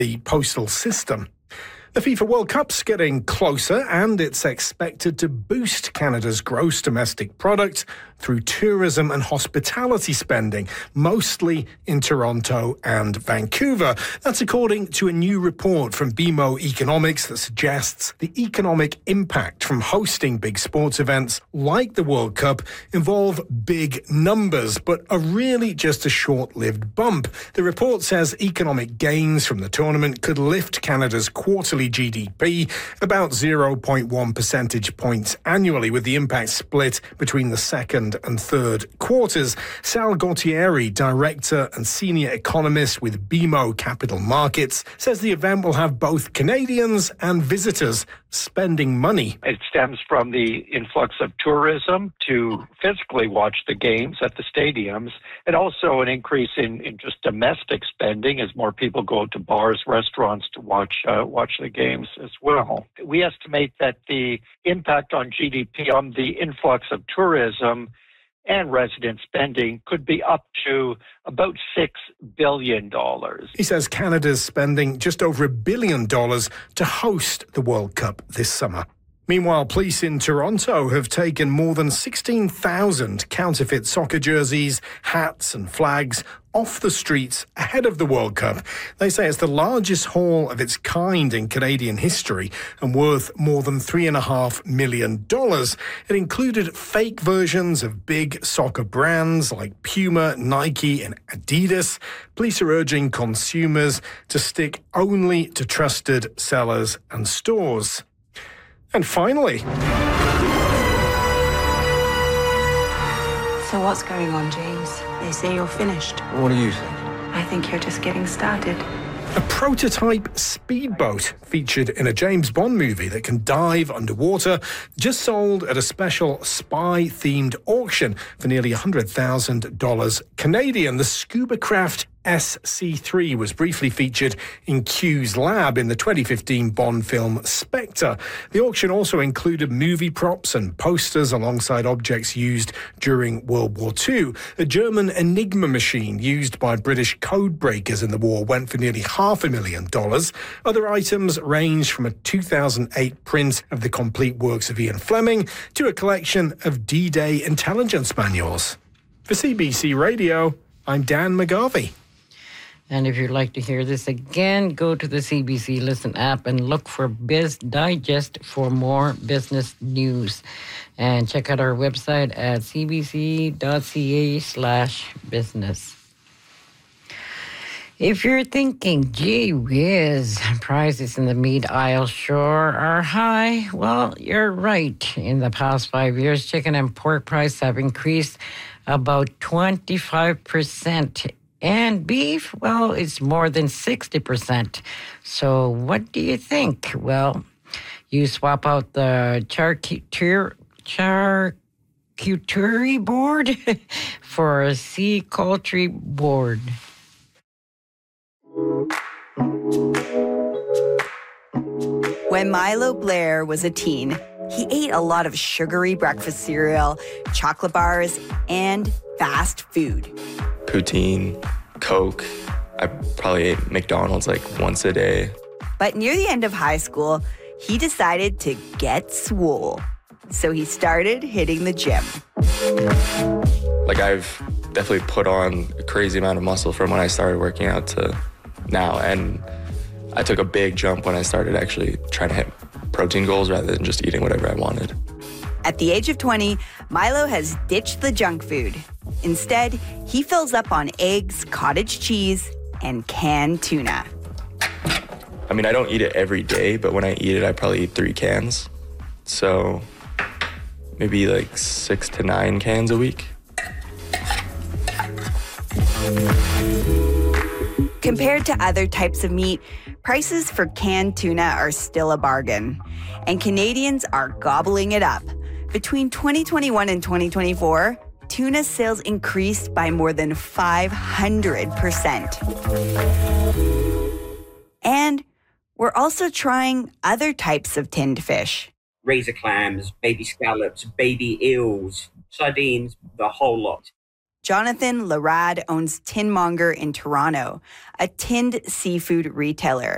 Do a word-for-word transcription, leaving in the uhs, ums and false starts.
the postal system. The FIFA World Cup's getting closer, and it's expected to boost Canada's gross domestic product through tourism and hospitality spending, mostly in Toronto and Vancouver. That's according to a new report from B M O Economics that suggests the economic impact from hosting big sports events like the World Cup involve big numbers, but are really just a short-lived bump. The report says economic gains from the tournament could lift Canada's quarterly G D P about zero point one percentage points annually, with the impact split between the second and third quarters. Sal Gautieri, director and senior economist with B M O Capital Markets, says the event will have both Canadians and visitors spending money. It stems from the influx of tourism to physically watch the games at the stadiums, and also an increase in, in just domestic spending as more people go to bars, restaurants to watch uh, watch the games as well. We estimate that the impact on G D P on the influx of tourism and resident spending could be up to about six billion dollars. He says Canada's spending just over a billion dollars to host the World Cup this summer. Meanwhile, police in Toronto have taken more than sixteen thousand counterfeit soccer jerseys, hats and flags off the streets ahead of the World Cup. They say it's the largest haul of its kind in Canadian history and worth more than three and a half million dollars. It included fake versions of big soccer brands like Puma, Nike and Adidas. Police are urging consumers to stick only to trusted sellers and stores. And finally... So what's going on, James? They say you're finished. What do you think? I think you're just getting started. A prototype speedboat featured in a James Bond movie that can dive underwater just sold at a special spy-themed auction for nearly one hundred thousand dollars Canadian. The scuba craft S C three was briefly featured in Q's lab in the twenty fifteen Bond film Spectre. The auction also included movie props and posters alongside objects used during World War Two. A German Enigma machine used by British code breakers in the war went for nearly half a million dollars. Other items range from a two thousand eight print of the complete works of Ian Fleming to a collection of D-Day intelligence manuals. For C B C Radio, I'm Dan McGarvey. And if you'd like to hear this again, go to the C B C Listen app and look for Biz Digest for more business news. And check out our website at cbc.ca slash business. If you're thinking, gee whiz, prices in the meat aisle sure are high, well, you're right. In the past five years, chicken and pork prices have increased about twenty-five percent. And beef, well, it's more than sixty percent. So what do you think? Well, you swap out the charcuterie, charcuterie board for a sea poultry board. When Milo Blair was a teen, he ate a lot of sugary breakfast cereal, chocolate bars, and fast food. Poutine, Coke. I probably ate McDonald's like once a day. But near the end of high school, he decided to get swole. So he started hitting the gym. Like I've definitely put on a crazy amount of muscle from when I started working out to now. And I took a big jump when I started actually trying to hit protein goals rather than just eating whatever I wanted. At the age of twenty, Milo has ditched the junk food. Instead, he fills up on eggs, cottage cheese, and canned tuna. I mean, I don't eat it every day, but when I eat it, I probably eat three cans. So maybe like six to nine cans a week. Compared to other types of meat, prices for canned tuna are still a bargain, and Canadians are gobbling it up. Between twenty twenty-one and twenty twenty-four, tuna sales increased by more than five hundred percent. And we're also trying other types of tinned fish. Razor clams, baby scallops, baby eels, sardines, the whole lot. Jonathan Larad owns Tinmonger in Toronto, a tinned seafood retailer.